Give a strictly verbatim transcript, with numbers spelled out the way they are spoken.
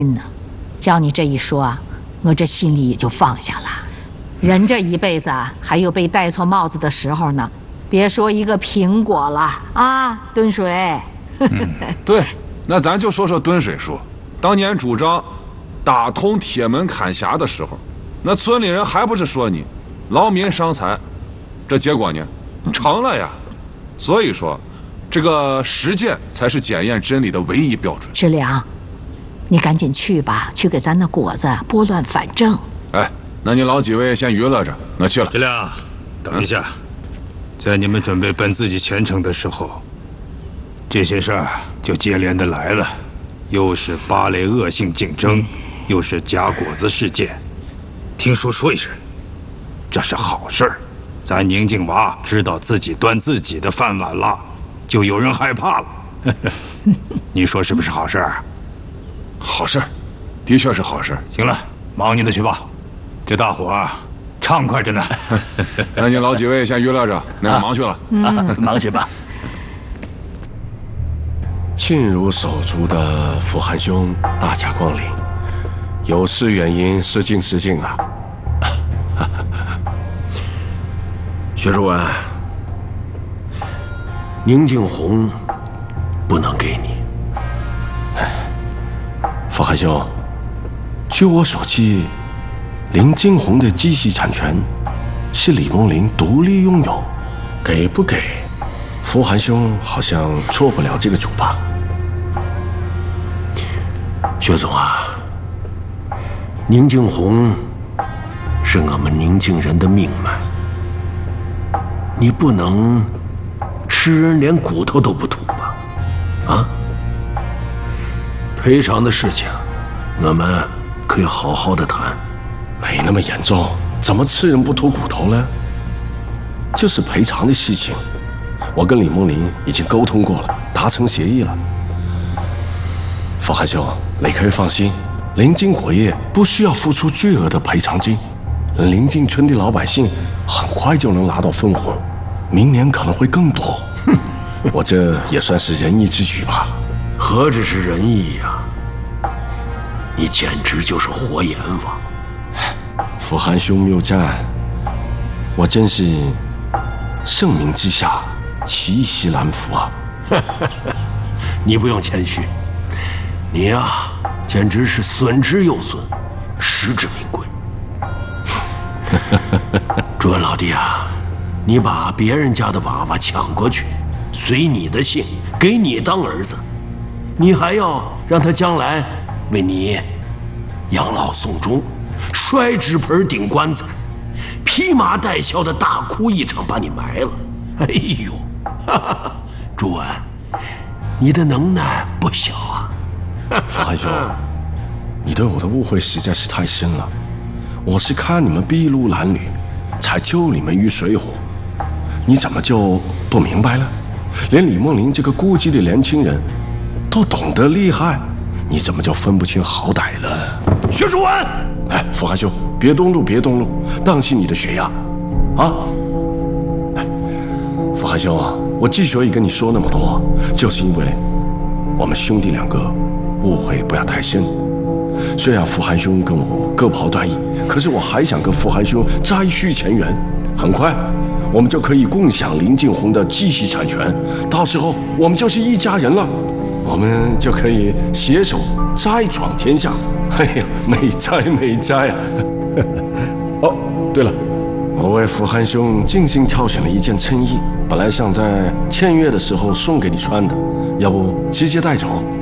呢。叫你这一说啊，我这心里也就放下了。人这一辈子啊，还有被戴错帽子的时候呢。别说一个苹果了啊，敦水。 嗯，对，那咱就说说敦水叔，当年主张打通铁门砍峡的时候，那村里人还不是说你劳民伤财？这结果呢，成了呀。所以说，这个实践才是检验真理的唯一标准。 志良，你赶紧去吧，去给咱那果子拨乱反正。 哎，那你老几位先娱乐着，我去了。 志良，等一下。嗯，在你们准备奔自己前程的时候，这些事儿就接连的来了，又是芭蕾恶性竞争，又是假果子事件。听叔说一声，这是好事儿。咱宁静娃知道自己端自己的饭碗了，就有人害怕了。你说是不是好事儿？ 好事儿，的确是好事儿。 行了，忙你的去吧，这大伙儿畅快着呢。 那你老几位先娱乐着，那忙去了。 啊，忙去吧。 亲如手足的福寒兄大驾光临，有事远迎，失敬失敬啊。 薛书文，宁静红不能给你。 哎，福寒兄，据我所记，林惊鸿的机器产权是李梦玲独立拥有，给不给？福寒兄好像做不了这个主吧？ 薛总啊，宁静红是我们宁静人的命脉，你不能吃人连骨头都不吐吧？啊？赔偿的事情，我们可以好好的谈。 没那么严重，怎么吃人不吐骨头呢？就是赔偿的事情，我跟李梦玲已经沟通过了，达成协议了。福寒兄，你可以放心，临近果业不需要付出巨额的赔偿金，临近村的老百姓很快就能拿到分红，明年可能会更多。我这也算是仁义之举吧？ 何止是仁义呀、啊，你简直就是活阎王！ 福寒兄谬赞，我真是盛名之下，奇袭难服啊！ 你不用谦虚，你呀、啊，简直是损之又损，实至名归。朱文老弟啊，你把别人家的娃娃抢过去，随你的姓，给你当儿子，你还要让他将来为你养老送终，摔纸盆顶棺材，披麻戴孝的大哭一场把你埋了。哎呦，哈哈，朱文，你的能耐不小啊！ 福寒兄，你对我的误会实在是太深了。我是看你们筚路蓝缕，才救你们于水火，你怎么就不明白了？连李梦玲这个孤寂的年轻人都懂得厉害，你怎么就分不清好歹了？ 薛书文， 哎，福寒兄，别动怒，别动怒，当心你的血压啊！哎，福寒兄，我之所以跟你说那么多，就是因为我们兄弟两个误会不要太深。虽然福寒兄跟我各袍断义，可是我还想跟福寒兄再续前缘。很快，我们就可以共享林敬红的继系产权，到时候我们就是一家人了，我们就可以携手再闯天下。哎呀，美哉美哉啊！哦，对了，我为福寒兄精心挑选了一件衬衣，本来想在签约的时候送给你穿的，要不直接带走？